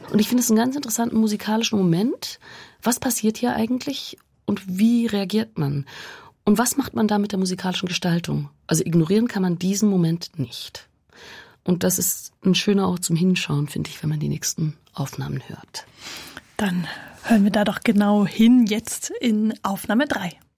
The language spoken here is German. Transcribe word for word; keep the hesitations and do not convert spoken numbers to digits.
Und ich finde es einen ganz interessanten musikalischen Moment. Was passiert hier eigentlich und wie reagiert man? Und was macht man da mit der musikalischen Gestaltung? Also ignorieren kann man diesen Moment nicht. Und das ist ein schöner Ort zum Hinschauen, finde ich, wenn man die nächsten Aufnahmen hört. Dann hören wir da doch genau hin, jetzt in Aufnahme drei.